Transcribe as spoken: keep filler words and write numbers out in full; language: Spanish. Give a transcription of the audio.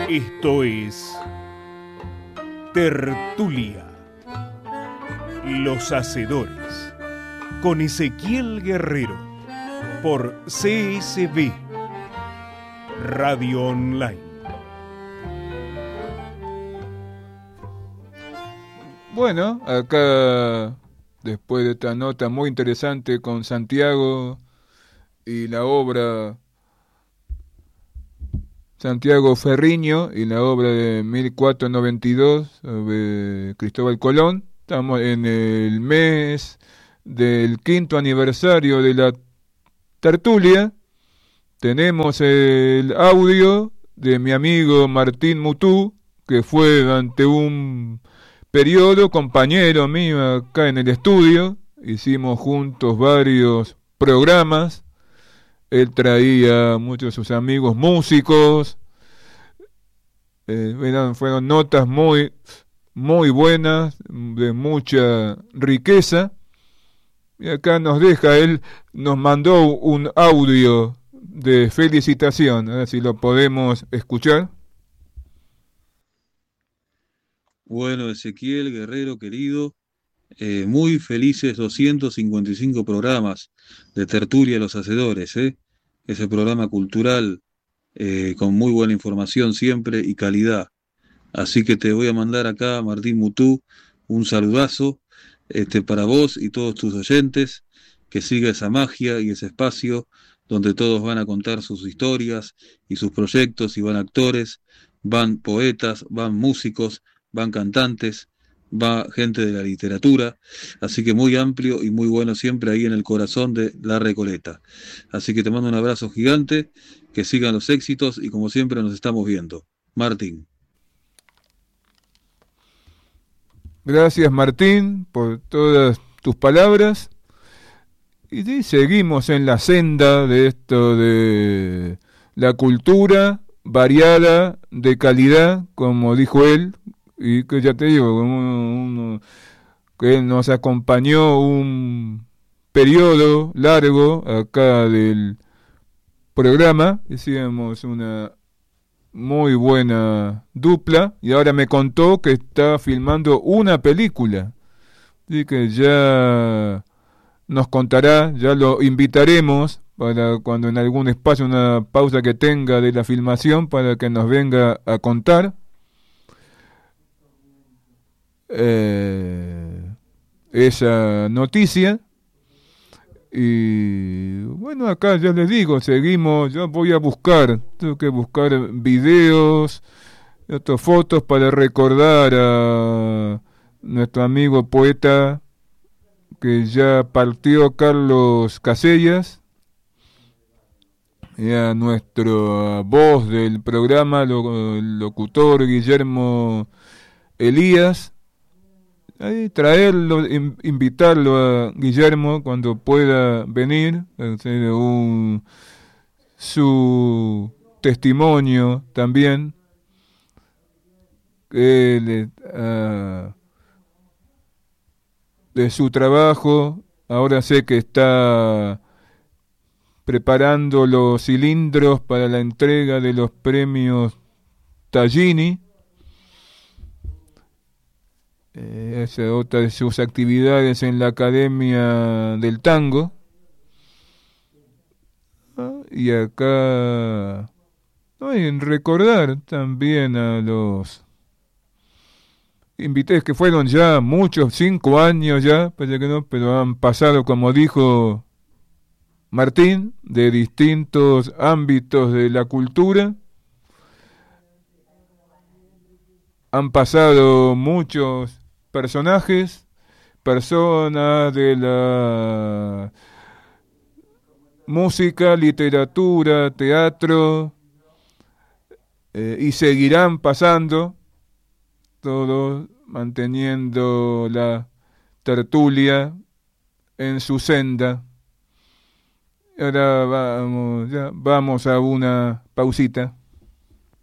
Esto es Tertulia, Los Hacedores, con Ezequiel Guerrero, por C S B Radio Online. Bueno, acá, después de esta nota muy interesante con Santiago y la obra Santiago Ferriño y la obra de mil cuatrocientos noventa y dos sobre Cristóbal Colón, estamos en el mes del quinto aniversario de la tertulia. Tenemos el audio de mi amigo Martín Mutú, que fue durante un periodo compañero mío acá en el estudio. Hicimos juntos varios programas. Él traía a muchos de sus amigos músicos. Eh, eran, fueron notas muy, muy buenas, de mucha riqueza. Y acá nos deja, él nos mandó un audio de felicitación, a ver si lo podemos escuchar. Bueno, Ezequiel Guerrero querido, eh, muy felices doscientos cincuenta y cinco programas de Tertulia Los Hacedores, ¿eh? Ese programa cultural eh, con muy buena información siempre y calidad. Así que te voy a mandar acá, Martín Mutú, un saludazo este, para vos y todos tus oyentes, que siga esa magia y ese espacio donde todos van a contar sus historias y sus proyectos, y van actores, van poetas, van músicos, van cantantes, va gente de la literatura, así que muy amplio y muy bueno siempre ahí en el corazón de La Recoleta. Así que te mando un abrazo gigante, que sigan los éxitos y como siempre nos estamos viendo. Martín. Gracias, Martín, por todas tus palabras. Y sí, seguimos en la senda de esto de la cultura variada, de calidad, como dijo él. Y que ya te digo, uno, uno, que él nos acompañó un periodo largo acá del programa, hicimos una muy buena dupla, y ahora me contó que está filmando una película, así que ya nos contará, ya lo invitaremos para cuando en algún espacio, una pausa que tenga de la filmación, para que nos venga a contar Eh, esa noticia. Y bueno, acá ya les digo, seguimos, yo voy a buscar, tengo que buscar videos, otras fotos para recordar a nuestro amigo poeta que ya partió, Carlos Casellas, y a nuestra voz del programa, el locutor Guillermo Elías. Ahí, traerlo, in, invitarlo a Guillermo cuando pueda venir, hacer un, su testimonio también, él, uh, de su trabajo. Ahora sé que está preparando los cilindros para la entrega de los premios Tallini. Eh, esa es otra de sus actividades en la Academia del Tango. Ah, y acá, no, en recordar también a los invitados que fueron ya muchos, cinco años ya, parece que no, pero han pasado, como dijo Martín, de distintos ámbitos de la cultura. Han pasado muchos personajes, personas de la música, literatura, teatro, eh, y seguirán pasando, todos manteniendo la tertulia en su senda. Ahora vamos, ya, vamos a una pausita.